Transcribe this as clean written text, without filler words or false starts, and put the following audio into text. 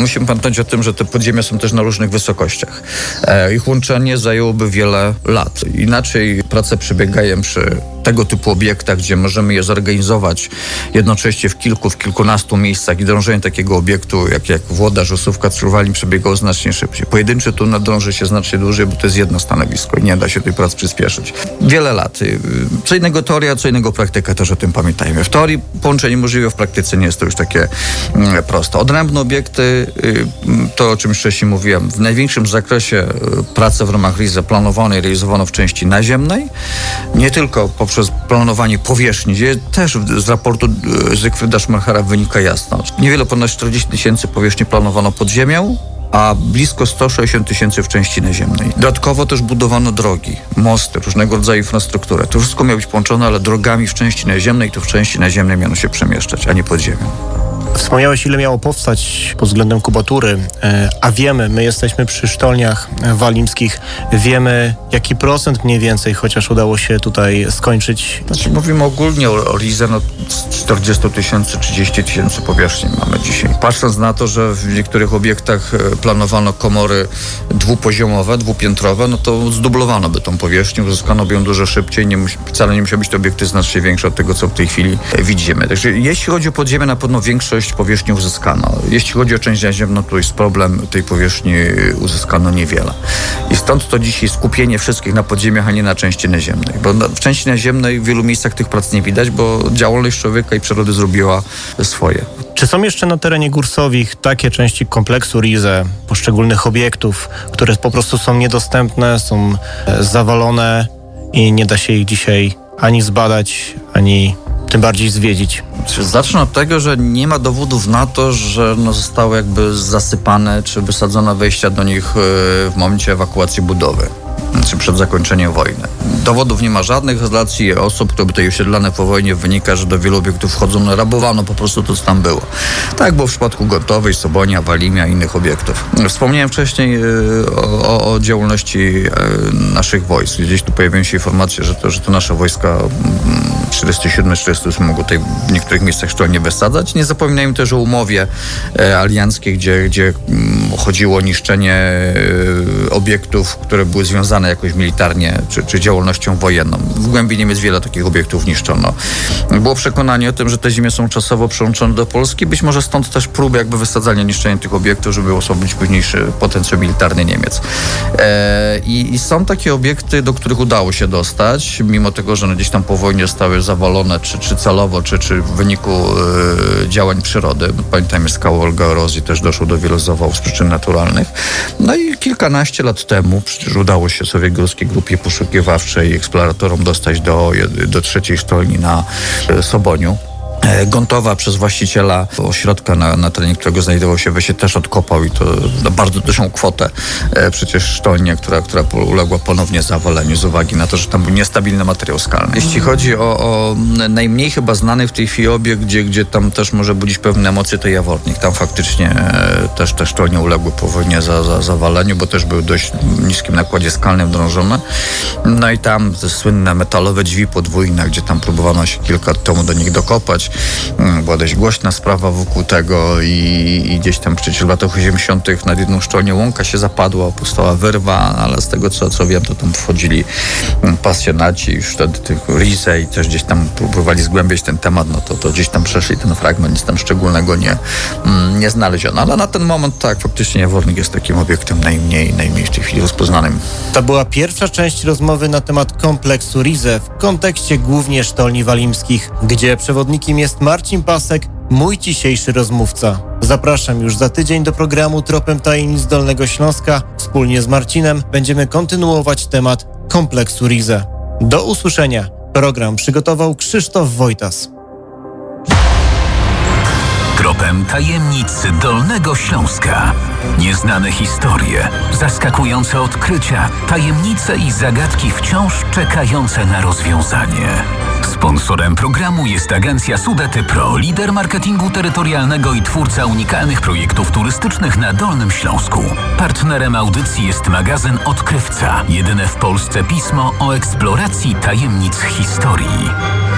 Musimy pamiętać o tym, że te podziemia są też na różnych wysokościach. Ich łączenie zajęłoby wiele lat. Inaczej prace przebiegają przy tego typu obiektach, gdzie możemy je zorganizować jednocześnie w kilkunastu miejscach i dążenie takiego obiektu, jak Włodarz, Żusówka, Truwalin przebiegało znacznie szybciej. Pojedynczy tunel dąży się znacznie dłużej, bo to jest jedno stanowisko i nie da się tej pracy przyspieszyć. Wiele lat. Co innego teoria, co innego praktyka, też o tym pamiętajmy. W teorii połączenie możliwe, w praktyce nie jest to już takie proste. Odrębne obiekty, to o czym wcześniej mówiłem, w największym zakresie prace w ramach RISE planowano i realizowano w części naziemnej, nie tylko poprzez planowanie powierzchni, gdzie też z raportu Zygfryda Schmerhera wynika jasno. Niewiele ponad 40 000 powierzchni planowano pod ziemią, a blisko 160 000 w części naziemnej. Dodatkowo też budowano drogi, mosty, różnego rodzaju infrastrukturę. To wszystko miało być połączone, ale drogami w części naziemnej, to w części naziemnej miano się przemieszczać, a nie pod ziemią. Wspomniałeś, ile miało powstać pod względem kubatury, a wiemy, my jesteśmy przy sztolniach walimskich, wiemy jaki procent mniej więcej, chociaż udało się tutaj skończyć. Znaczy mówimy ogólnie o RISE, 40 000, 30 000 powierzchni mamy dzisiaj. Patrząc na to, że w niektórych obiektach planowano komory dwupoziomowe, dwupiętrowe, no to zdublowano by tą powierzchnię, uzyskano by ją dużo szybciej, wcale nie musiały być to obiekty znacznie większe od tego, co w tej chwili widzimy. Także jeśli chodzi o podziemie, na pewno większość powierzchni uzyskano. Jeśli chodzi o część naziemną, to jest problem, tej powierzchni uzyskano niewiele. I stąd to dzisiaj skupienie wszystkich na podziemiach, a nie na części naziemnej. Bo w części naziemnej w wielu miejscach tych prac nie widać, bo działalność człowieka i przyrody zrobiła swoje. Czy są jeszcze na terenie Górsowich takie części kompleksu RISE, poszczególnych obiektów, które po prostu są niedostępne, są zawalone i nie da się ich dzisiaj ani zbadać, ani tym bardziej zwiedzić? Zacznę od tego, że nie ma dowodów na to, że zostały jakby zasypane czy wysadzone wejścia do nich w momencie ewakuacji budowy, czy przed zakończeniem wojny. Dowodów nie ma żadnych, z relacji osób, które były osiedlane po wojnie, wynika, że do wielu obiektów wchodzono, rabowano po prostu to, co tam było. Tak było w przypadku Gotowej, Sobonia, Walimia i innych obiektów. Wspomniałem wcześniej o działalności naszych wojsk. Gdzieś tu pojawiły się informacje, że to nasze wojska 47-48 mogą tutaj w niektórych miejscach sztolnie wysadzać. Nie zapominajmy też o umowie alianckiej, gdzie chodziło o niszczenie obiektów, które były związane jakoś militarnie, czy działalnością wojenną. W głębi Niemiec wiele takich obiektów niszczono. Było przekonanie o tym, że te ziemie są czasowo przyłączone do Polski. Być może stąd też próby jakby wysadzania, niszczenia tych obiektów, żeby osłabić późniejszy potencjał militarny Niemiec. I są takie obiekty, do których udało się dostać, mimo tego, że gdzieś tam po wojnie zostały zawalone, czy celowo, czy w wyniku działań przyrody. Pamiętajmy, skałę Olga erozji też doszło do wielu zawałów z przyczyn naturalnych. No i kilkanaście lat temu przecież udało się sowieckiej grupie poszukiwawczej i eksploratorom dostać do trzeciej sztolni na Soboniu. Gontowa przez właściciela ośrodka, na terenie którego znajdował się Wysie, też odkopał i to na bardzo dużą kwotę przecież sztolnię, która uległa ponownie zawaleniu z uwagi na to, że tam był niestabilny materiał skalny. Jeśli chodzi o najmniej chyba znany w tej chwili obiekt, gdzie tam też może budzić pewne emocje, to Jawornik. Tam faktycznie też te sztolnie uległy po wojnie zawaleniu, bo też były w dość niskim nakładzie skalnym drążone. No i tam te słynne metalowe drzwi podwójne, gdzie tam próbowano się kilka lat temu do nich dokopać. Była dość głośna sprawa wokół tego i gdzieś tam przecież w latach 80. nad jedną sztolnią łąka się zapadła, powstała wyrwa, ale z tego co wiem, to tam wchodzili pasjonaci już wtedy tych RISE i też gdzieś tam próbowali zgłębiać ten temat, no to gdzieś tam przeszli ten fragment, nic tam szczególnego nie znaleziono. Ale na ten moment tak, faktycznie Jawornik jest takim obiektem najmniej w tej chwili rozpoznanym. To była pierwsza część rozmowy na temat kompleksu RISE w kontekście głównie sztolni walimskich, gdzie przewodnikiem jest Marcin Pasek, mój dzisiejszy rozmówca. Zapraszam już za tydzień do programu Tropem Tajemnic Dolnego Śląska. Wspólnie z Marcinem będziemy kontynuować temat kompleksu RISE. Do usłyszenia. Program przygotował Krzysztof Wojtas. Tropem Tajemnic Dolnego Śląska. Nieznane historie, zaskakujące odkrycia, tajemnice i zagadki wciąż czekające na rozwiązanie. Sponsorem programu jest agencja Sudety Pro, lider marketingu terytorialnego i twórca unikalnych projektów turystycznych na Dolnym Śląsku. Partnerem audycji jest magazyn Odkrywca, jedyne w Polsce pismo o eksploracji tajemnic historii.